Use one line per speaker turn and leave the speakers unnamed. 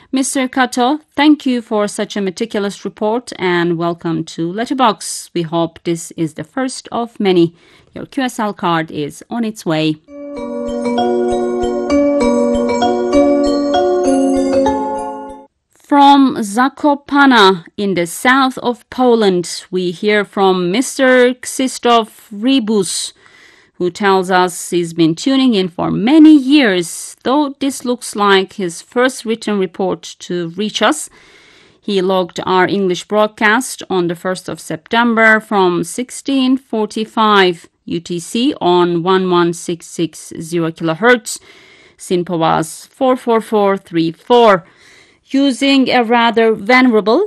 Mr. Kato, thank you for such a meticulous report and welcome to Letterbox. We hope this is the first of many. Your QSL card is on its way. From Zakopane in the south of Poland, we hear from Mr. Krzysztof Rebus, who tells us he's been tuning in for many years, though this looks like his first written report to reach us. He logged our English broadcast on the 1st of September from 1645 UTC on 11660 kHz. SINPO was 44434. Using a rather venerable